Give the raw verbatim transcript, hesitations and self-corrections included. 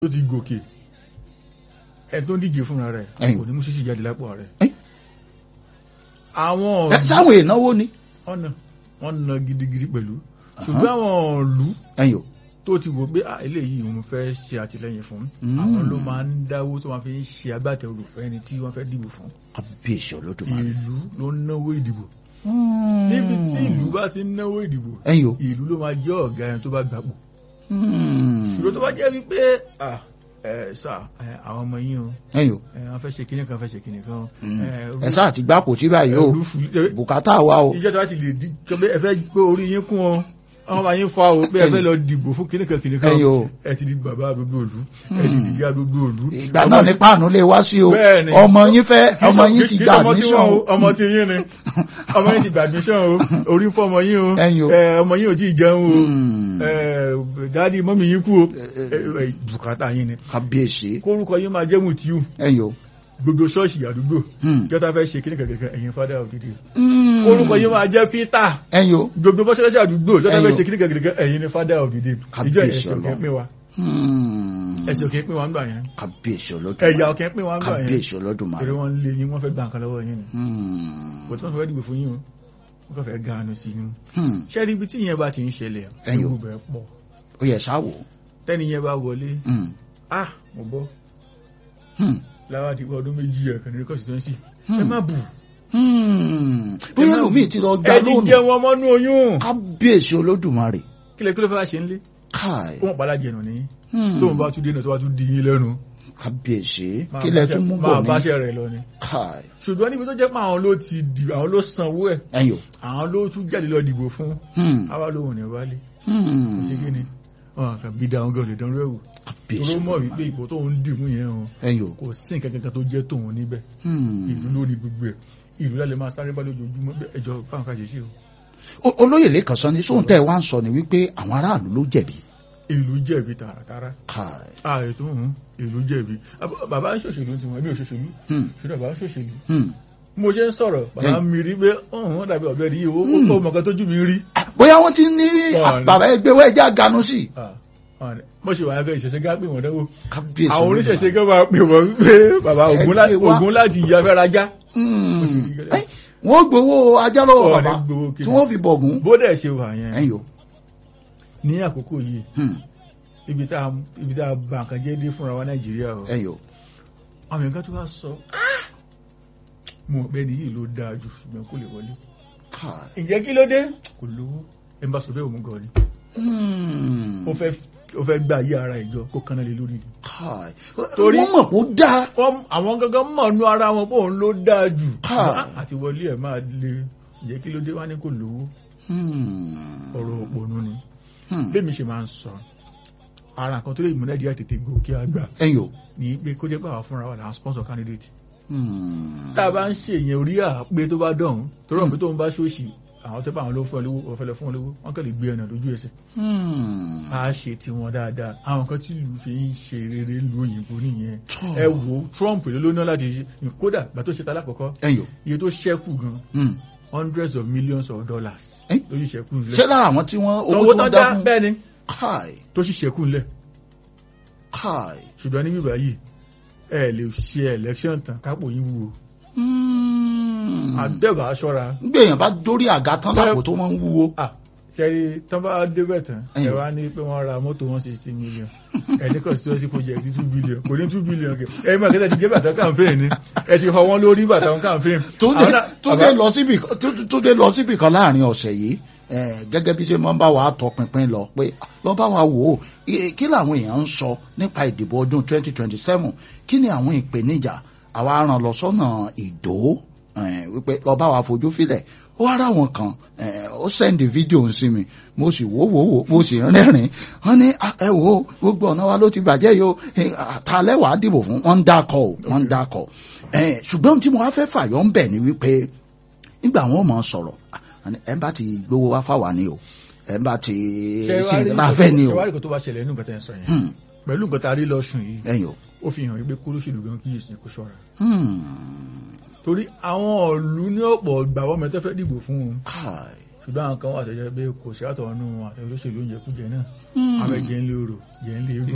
tó ti gòkè ẹ tó ń díje fúnra rẹ̀ kò ní mú ṣíṣì jáde lápò rẹ̀. àwọn ọ̀nà sáwọn ìnáwó ni. ọ̀nà wọ́n na gidigidi pẹ̀lú ṣùgbọ́n àwọn ìlú tó ti wò pé eléyìí òun fẹ́ ṣe àtìlẹ́yìn fún àwọn ló máa ń dáwó tó máa fi ń ṣe agbátẹrù fún ẹni tí wọ́n fẹ́ dìbò fún. Kábíyèsí Olódùmarè. ìlú ló ń náwó ìdìbò níbi tí ìlú bá ti ń náwó ìdìbò ìlú ló máa jẹ́ ọ̀gá ẹni tó bá gbapò. ṣùgbọ́n tó bá jẹ́ wípé ẹ sà àwọn ọmọ yín o wọ́n fẹ́ ṣe kíní kan fẹ́ ṣe kíní kan. ẹ sáà ti gbapò tí báyìí o bùkátà wa o. ìjọba ti lè di ẹ fẹ́ gbé orí yín kún ọ àwọn máa yín fa o pé ẹ fẹ́ lọ dìbò fún kíní kan kíní kan ẹ ti di bàbá gbogbo òlu ẹ ti di ìyá gbogbo òlu. ìgbà náà ní páànù lè wá sí o ọmọ yín fẹ́ ọmọ yín ti gba admission o. ọmọ tí yín ni ọmọ yín ti gba admission o orí fún ọmọ yín o ọmọ yín ò tí ì jẹun o dáàdi mọ́mí yín kú o bùkátà yín ni. Kábíyèsí. kórúkọ yín máa jẹ́ Mùtíù gbogbo ṣọ́ọ̀ṣì àdúgbò jọta fẹ́ ṣe kíní kẹ̀kẹ́ ẹ̀yin fada òdìdí orúkọ yìí máa jẹ́ Peter gbogbo bọ́ṣẹ́lẹ́ṣẹ́ àdúgbò jọta fẹ́ ṣe kíní kẹ̀kẹ́ ẹ̀yin fada òdìdí ìjọ ẹ̀sìn òkè pín wa ẹ̀sìn òkè pín wa ń gbà yẹn Kábíyèsí Olódùmarè ẹ̀yà òkè pín wa ń gbà yẹn Kábíyèsí Olódùmarè èrè wọn lé yín wọ́n fẹ́ gbà nǹkan lọ́wọ́ yín ni kò tí wọ́n fẹ́ dìbò fún yín o wọ́n kàn fẹ́ ganu sí ni ṣẹ́rí ibi tí ìyẹn bá ti ń ṣẹlẹ̀ ewu bẹ̀ pọ̀ ó yẹ sáwò tẹ́ni yẹn bá wọlé ah mo bọ́ láwá ti ọdún méjì ẹ̀kan ní constituency ẹ má bù. bóyá lómi ti lọ gbá lónìí. ẹni jẹ́ wọn mọ́nú oyún. Kábíyèsí Olódùmarè. kílẹ̀ kílẹ̀ fẹ́ ṣe ń lé. wọ́n pàlà jẹ̀nù ní. tóun bá tún dé náà tó bá tún di yín lẹ́nu. Kábíyèsí kílẹ̀ tún mú bọ̀ ní. máa báṣẹ́ rẹ̀ lọ ni. ṣùgbọ́n níbi tó jẹ́ pé àwọn ló ti dì àwọn ló sanwó ẹ̀. àwọn ló tún jáde lọ dìbò fún. àwa lóhùn ní wálé. ṣé kí ni wọn kàn bí dáhùn gan lè dánrú ẹ̀wò. Toro mọ̀ wípé ipò tó ń dìmú yẹn o kò sí nǹkan kankan tó jẹ́ tòun níbẹ̀ ìlú lórí gbogbo ẹ̀ ìlú lálẹ́ máa sáré bá lójoojúmọ́ ẹjọ́ fáwọn ká ṣe sí o. Olóyè Lékan sọ ní sóhun tẹ́ ẹ wá ń sọ ni wípé àwọn aráàlú ló jẹ̀bi. ìlú jẹ̀bi tààràtàrà àìtó ìlú jẹ̀bi bàbá ń ṣòṣèlú tiwọn ẹbí òṣèṣèlú ṣùgbọ́n bàbá ń ṣòṣèlú mo ṣe ń sọ̀rọ̀ bàbá mi rí pé wọ́n dàbí ọ̀bẹ rí owó ó mọ̀ kan tójú mi rí. bóyá wọ́n ti ní bàbá ẹgbẹ́ wẹ́ẹ́jà ganu sí bó ṣe wà á fẹ́ ìṣẹ̀ṣẹ̀ gá pè wọ́n dánwò àwọn oníṣẹ̀ṣẹ̀ gá máa pè wọ́n pé bàbá Ògún láti ìyá fẹ́ rajá. wọ́n gbowó ajá lọ́wọ́ bàbá tí wọ́n fi bọ̀gún. bó dẹ̀ ṣe wà yẹn ní àkókò yìí ibi tá a bá nǹkan jẹ́ dé fúnra wa Nàìjíríà o àwọn nǹkan tó wá sọ mo bẹ́ẹ̀ ni yìí ló dáa jù ṣùgbọ́n kò lè wọlé. ǹjẹ́ kí ló dé kò lówó ẹ̀ ń bá sọ bẹ́ẹ̀ òun gan ni ó fẹ́ ó fẹ́ gbà yí ara ìjọ kó kánná lé lórí. torí wọ́n mọ̀ kó dáa. àwọn gangan mọ̀ nú ara wọn pé òun ló dáa jù. àti wọlé ẹ̀ máa le jẹ́ kí ló dé wá ní kò lówó. ọ̀rọ̀ òpònú ni. bẹ́ẹ̀mi ṣe máa ń sọ ara nǹkan tó lè mú Nàìjíríà tètè gòkè àgbà. ní pé kó jẹ́ pé àwọn fúnra wa là ń sponsor candidate. tá a bá ń ṣe ìyẹn orí àpé tó bá dọ̀hún tó rọ̀ pé tóun bá ṣòṣì àwọn tó bá àwọn ló fún olówó ọ̀fẹ́lẹ̀ fún olówó wọ́n kàn lè gbé ẹ̀nà lójú ẹsẹ̀. a ṣe ti wọn dáadáa àwọn kan tí ìlú fi ń ṣe rere lu òyìnbó nìyẹn. ẹ wo Trump ló lóná láti ṣe kódà gbà tó ṣe ta lákọ̀ọ́kọ́ iye tó ṣẹ́kù gan hundreds of millions of dollars ló yí ṣẹ́kù ńlẹ̀. ṣé lára àwọn tí wọ́n owó tó dá fún bẹ́ẹ̀ ni tó sì ṣẹ́kù ńlẹ̀. ṣùgbọ́n níbí báyìí ẹ lè ṣe election tán kápò yín wúwo. àdẹ́bà aṣọ́ra. gbèyàn bá dórí àga tán lápò tó wọ́n ń wúwo. ṣẹ́rí tán bá débẹ̀ tán ẹ wá ní pé wọ́n ra mọ́tò one sixty million ẹni constituency project two billion kò ní two billion kẹ ẹ mọ̀ kẹ́tẹ́ ti gé bàtà campaign ni ẹ ti họ wọ́n lórí bàtà campaign. tó dé lọ síbì kan láàrin ọ̀sẹ̀ yìí gẹ́gẹ́ bí ṣe máa ń bá wa tọpinpin lọ pé lọ bá wa wò ó kí làwọn èèyàn ń sọ nípa ìdìbò ọdún twenty twenty seven kí ni àwọn ìpèníjà àwa ràn lọ sọ́nà Ìdó wípé lọ bá wa fojú filẹ̀ ó wá ráwọn kan ó sẹ́ndì fídíò ń sí mi mo sì wò wò wò mo sì rẹ́rìn wọ́n ní ẹ wo gbogbo ọ̀nà wa ló ti bàjẹ́ yìí o àtàlẹ́ wàá dìbò fún wọ́n ń dákọ̀ o wọ́n ń dákọ̀ ṣùgbọ́n tí mo wá fẹ́ fàyọ́ ń bẹ̀ ni wípé nígbà wọn mọ̀ sọ̀rọ̀ ẹ̀ ń bá ti gbowó wá fáwa ni o ẹ̀ ń bá ti ṣe ìlàfẹ́ ni o. ṣé wàá rí kò tó wá ṣẹlẹ̀ nínú nǹkan tẹ́ ń sọ yẹn pẹ̀lú nǹkan tá a rí lọ́sùn yìí ó fi hàn wípé kólóṣèlú gan kíyèsí kó ṣọ́ra. torí àwọn ìlú ní ọ̀pọ̀ ìgbà wọ́n mẹ́tọ́ fẹ́ dìbò fún un ṣùgbọ́n àwọn kan wà tẹ́jẹ́ pé kò sí àtọ̀nù àtẹ̀wé olóṣèlú oúnjẹ kújẹ náà àwọn ẹ̀jẹ̀ ń lé orò jẹ́ ń lé